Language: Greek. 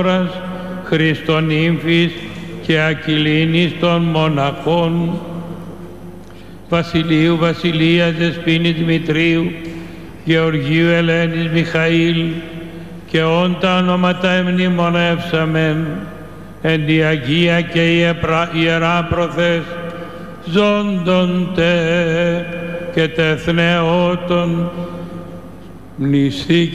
Χριστονύμφης και Ακυλίνης των μοναχών, Βασιλείου Βασιλείας Δεσποίνης Δημητρίου, Γεωργίου Ελένης Μιχαήλ και όν τα ονόματα εμνημονεύσαμεν εν τη Αγία και Ιερά Προθές ζώντων τε και τεθνεώτων μνηστή